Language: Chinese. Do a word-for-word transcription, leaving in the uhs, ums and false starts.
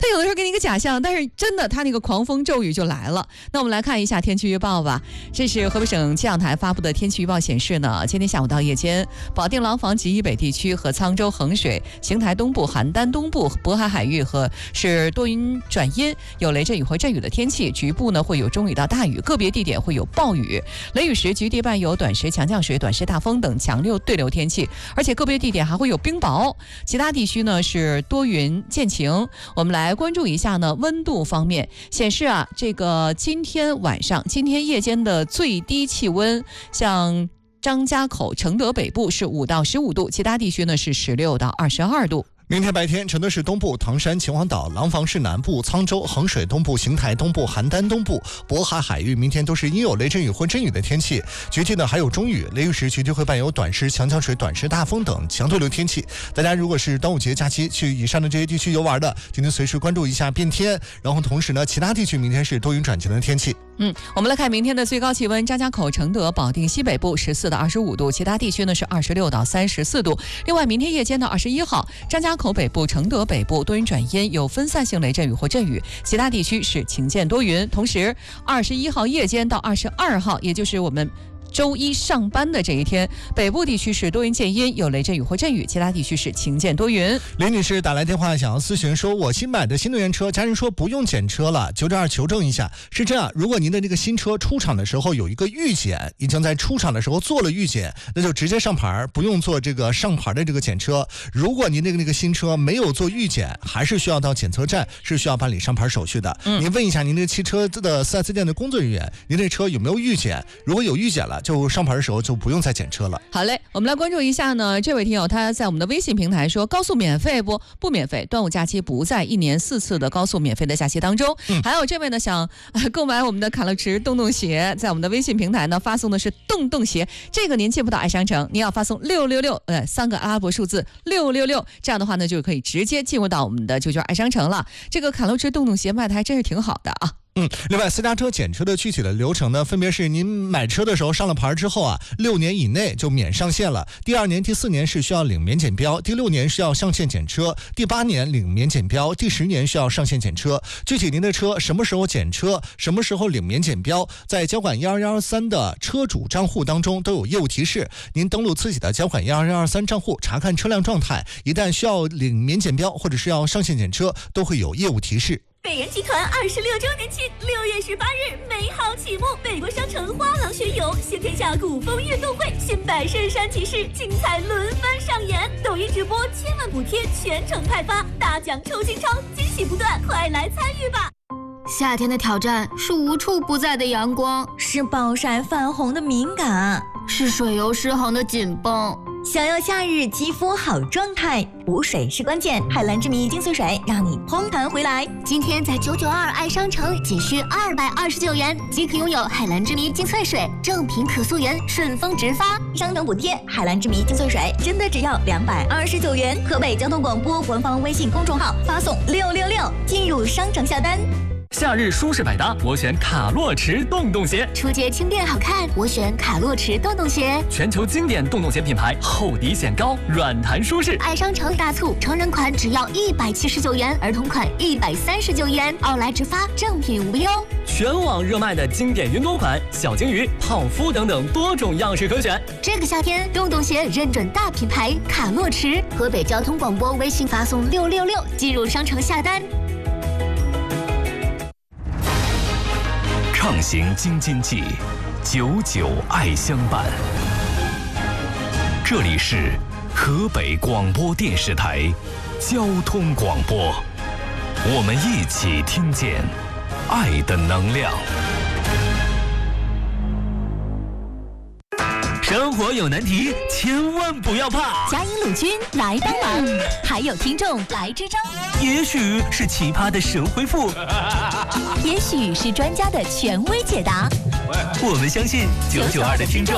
他有的时候给你一个假象，但是真的他那个狂风骤雨就来了。那我们来看一下天气预报吧。这是河北省气象台发布的天气预报显示呢，今天下午到夜间，保定廊坊及以北地区和沧州、衡水、邢台东部、邯郸东部、渤海海域和是多云转阴，有雷阵雨或阵雨的天气，局部呢会有中雨到大雨，个别地点会有暴雨。雷雨时局地伴有短时强降水、短时大风等强流对流天气，而且个别地点还会有冰雹。其他地区呢是多云见晴。我们来关注一下呢温度方面，显示啊，这个今天晚上、今天夜间的最低气温，像张家口、承德北部是五到十五度，其他地区呢是十六到二十二度。 明天白天，承德市东部、唐山、秦皇岛、廊坊市南部、沧州、衡水东部、邢台东部、邯郸东部、渤海海域，明天都是阴有雷阵雨或阵雨的天气，局地呢还有中雨，雷雨时局地会伴有短时强降水、短时大风等强对流天气。大家如果是端午节假期去以上的这些地区游玩的，今天随时关注一下变天，然后同时呢，其他地区明天是多云转晴的天气。 嗯，我们来看明天的最高气温，张家口、承德、保定西北部十四到二十五度，其他地区呢是二十六到三十四度。另外，明天夜间的二十一号，张家口北部、承德北部多云转阴，有分散性雷阵雨或阵雨，其他地区是晴间多云。同时，二十一号夜间到二十二号，也就是我们周一上班的这一天，北部地区是多云见阴，有雷阵雨或阵雨，其他地区是晴间多云。 林女士打来电话想要咨询，说我新买的新能源车，家人说不用检车了，九点二求证一下。是这样，如果您的这个新车出厂的时候有一个预检，已经在出厂的时候做了预检，那就直接上牌，不用做这个上牌的这个检车。如果您的那个新车没有做预检，还是需要到检测站，是需要办理上牌手续的。嗯、您问一下您的汽车的 四 S 店的工作人员，您这车有没有预检？如果有预检了，就上牌的时候就不用再检车了。 好嘞，我们来关注一下呢，这位听友他在我们的微信平台说，高速免费不？不免费，端午假期不在一年四次的高速免费的假期当中。嗯、还有这位呢想、呃、购买我们的卡乐驰洞洞鞋，在我们的微信平台呢发送的是洞洞鞋，这个您进不到爱商城，您要发送六六六，呃，三个阿拉伯数字六六六，这样的话呢就可以直接进入到我们的九九爱商城了。这个卡乐驰洞洞鞋卖的还真是挺好的啊。 嗯，另外私家车检车的具体的流程呢，分别是您买车的时候上了牌之后啊，六年以内就免上线了，第二年、第四年是需要领免检标，第六年是要上线检车，第八年领免检标，第十年需要上线检车。具体您的车什么时候检车，什么时候领免检标，在交管一二一二三的车主账户当中都有业务提示，您登录自己的交管一二一二三账户查看车辆状态，一旦需要领免检标或者是要上线检车，都会有业务提示。 北人集团二十六周年庆，六月十八日美好启幕，北国商城花廊巡游，新天下古风运动会，新百圣山骑士，精彩轮番上演，抖音直播千万补贴全程派发，大奖抽新钞，惊喜不断，快来参与吧！ 夏天的挑战是无处不在的阳光， 是暴晒泛红的敏感， 是水油失衡的紧绷。 想要夏日肌肤好状态，补水是关键。海蓝之谜精粹水让你嘭弹回来。 今天在九九二爱商城仅需二百二十九元即可拥有海蓝之谜精粹水，正品可溯源，顺丰直发， 商城补贴。海蓝之谜精粹水真的只要两百二十九元。河北交通广播官方微信公众号发送六六六进入商城下单。 夏日舒适百搭，我选卡洛驰洞洞鞋。 出街轻便好看，我选卡洛驰洞洞鞋。 全球经典洞洞鞋品牌，厚底显高，软弹舒适。 爱商城大促，成人款只要一百七十九元，儿童款一百三十九元，奥莱直发，正品无忧。 全网热卖的经典云朵款，小鲸鱼、泡芙等等多种样式可选。 这个夏天，洞洞鞋认准大品牌卡洛驰。河北交通广播微信发送六六六进入商城下单。 畅行京津冀，久久爱相伴。这里是河北广播电视台交通广播，我们一起听见爱的能量。 生活有难题，千万不要怕。 嘉银鲁军来帮忙，还有听众来支招。 也许是奇葩的神回复， 也许是专家的权威解答。 我们相信九九二的听众